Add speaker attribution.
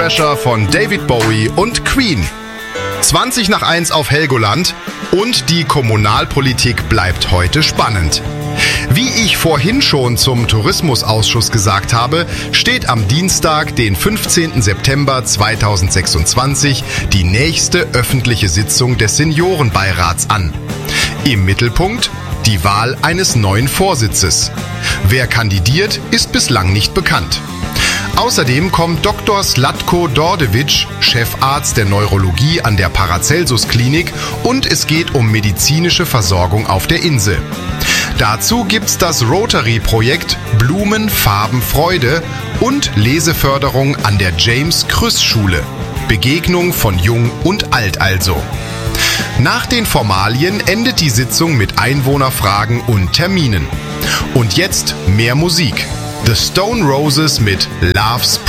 Speaker 1: Pressure von David Bowie und Queen. 20 nach 1 auf Helgoland und die Kommunalpolitik bleibt heute spannend. Wie ich vorhin schon zum Tourismusausschuss gesagt habe, steht am Dienstag, den 15. September 2026, die nächste öffentliche Sitzung des Seniorenbeirats an. Im Mittelpunkt die Wahl eines neuen Vorsitzes. Wer kandidiert, ist bislang nicht bekannt. Außerdem kommt Dr. Zlatko Dordevic, Chefarzt der Neurologie an der Paracelsus-Klinik, und es geht um medizinische Versorgung auf der Insel. Dazu gibt's das Rotary-Projekt Blumen, Farben, Freude und Leseförderung an der James-Krüss-Schule. Begegnung von Jung und Alt also. Nach den Formalien endet die Sitzung mit Einwohnerfragen und Terminen. Und jetzt mehr Musik. The Stone Roses mit Love's